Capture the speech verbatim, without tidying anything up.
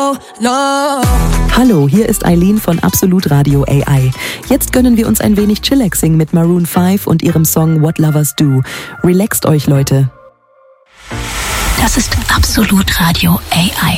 no, no. Hallo, hier ist Eileen von Absolut Radio A I. Jetzt gönnen wir uns ein wenig Chillaxing mit Maroon fünf und ihrem Song What Lovers Do. Relaxt euch, Leute. Das ist Absolut Radio A I.